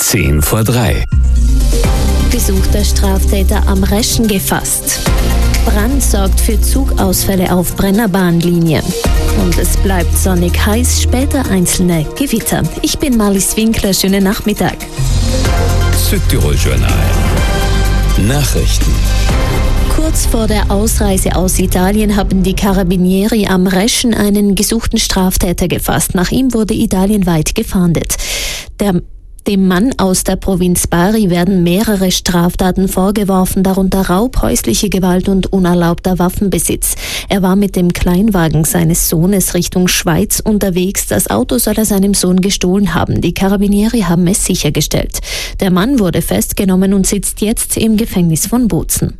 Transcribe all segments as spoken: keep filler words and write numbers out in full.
Zehn vor drei. Gesuchter Straftäter am Reschen gefasst. Brand sorgt für Zugausfälle auf Brennerbahnlinie. Und es bleibt sonnig heiß, später einzelne Gewitter. Ich bin Marlies Winkler, schönen Nachmittag. Südtirol Journal. Nachrichten. Kurz vor der Ausreise aus Italien haben die Carabinieri am Reschen einen gesuchten Straftäter gefasst. Nach ihm wurde italienweit gefahndet. Der Dem Mann aus der Provinz Bari werden mehrere Straftaten vorgeworfen, darunter Raub, häusliche Gewalt und unerlaubter Waffenbesitz. Er war mit dem Kleinwagen seines Sohnes Richtung Schweiz unterwegs. Das Auto soll er seinem Sohn gestohlen haben. Die Carabinieri haben es sichergestellt. Der Mann wurde festgenommen und sitzt jetzt im Gefängnis von Bozen.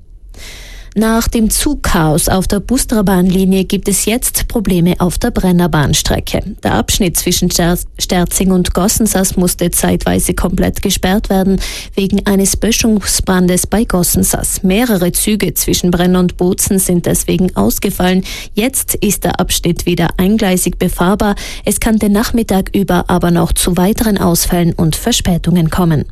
Nach dem Zugchaos auf der Bustrabahnlinie gibt es jetzt Probleme auf der Brennerbahnstrecke. Der Abschnitt zwischen Sterzing und Gossensas musste zeitweise komplett gesperrt werden, wegen eines Böschungsbrandes bei Gossensas. Mehrere Züge zwischen Brenn und Bozen sind deswegen ausgefallen. Jetzt ist der Abschnitt wieder eingleisig befahrbar. Es kann den Nachmittag über aber noch zu weiteren Ausfällen und Verspätungen kommen.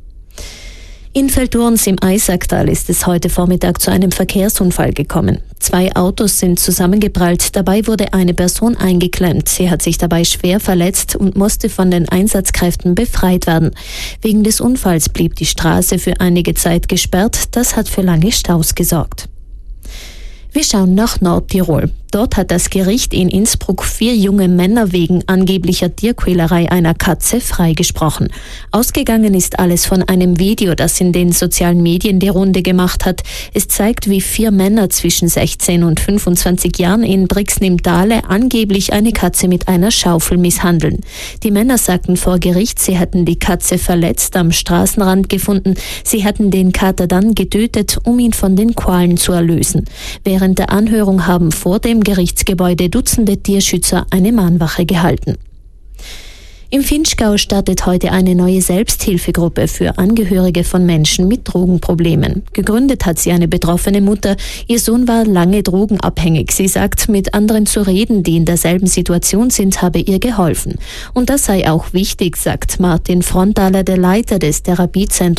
In Velturns im Eisacktal ist es heute Vormittag zu einem Verkehrsunfall gekommen. Zwei Autos sind zusammengeprallt, dabei wurde eine Person eingeklemmt. Sie hat sich dabei schwer verletzt und musste von den Einsatzkräften befreit werden. Wegen des Unfalls blieb die Straße für einige Zeit gesperrt, das hat für lange Staus gesorgt. Wir schauen nach Nordtirol. Dort hat das Gericht in Innsbruck vier junge Männer wegen angeblicher Tierquälerei einer Katze freigesprochen. Ausgegangen ist alles von einem Video, das in den sozialen Medien die Runde gemacht hat. Es zeigt, wie vier Männer zwischen sechzehn und fünfundzwanzig Jahren in Brixen im Dale angeblich eine Katze mit einer Schaufel misshandeln. Die Männer sagten vor Gericht, sie hätten die Katze verletzt am Straßenrand gefunden. Sie hätten den Kater dann getötet, um ihn von den Qualen zu erlösen. Während der Anhörung haben vor dem Gerichtsgebäude Dutzende Tierschützer eine Mahnwache gehalten. Im Vinschgau startet heute eine neue Selbsthilfegruppe für Angehörige von Menschen mit Drogenproblemen. Gegründet hat sie eine betroffene Mutter. Ihr Sohn war lange drogenabhängig. Sie sagt, mit anderen zu reden, die in derselben Situation sind, habe ihr geholfen. Und das sei auch wichtig, sagt Martin Frontaler, der Leiter des Therapiezentrums